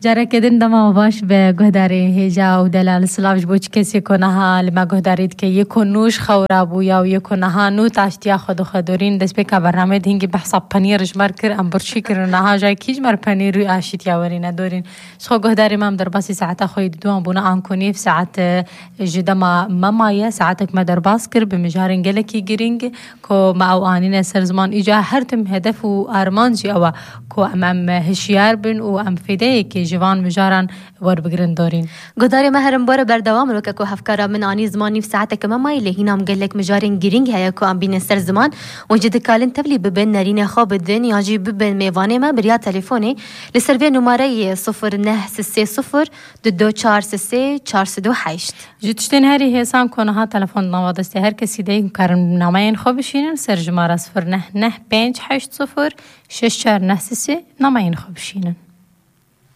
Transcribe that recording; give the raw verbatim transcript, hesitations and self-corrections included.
جاره کدین دما باش به گهداری هجا و دلال سلاوش بوچ کسی کنها لما گهدارید که یکو نوش خورابو یا یکو نها نو تاشتیا خود خودورین دست به برنامه دینگی بحثا پنیرش مر کر ام برشی کر نها جای کیج مر پنیر روی آشیت یا ورینه دورین شخو گهداری مام در باسی ساعت خوی دوام بونا آن کنیف ساعت جدما مامایه ساعتک ما در باس کر بمجارن گلکی گرینگ کو ما او آنین سر زمان ایجا هر تم هدف و آرمان جی او کو امام هشیار بن و ام فیده که جوان مجارن ور بگرن دارین گداری مهرم باره بردوام رو که کو هفکارا من آنی زمانی في ساعتك ما ماي لهينام قال لك مجارين جرينج هيا كو ام بين سر زمان وجد كالن تبلي ببن نارين خاب الدين ياجي ببن ميواني ما بريا تليفوني لسرفي نماري صفر نه سسي صفر دو چار سسي چار سدو حيشت جتشتين هاري هيسان كونها تلفون نوادسته هر کسی دی کارن نامين خوبشين سر جمارة صفر نه نه پنج هشت صفر شش چار نه سسي نامين خوبشين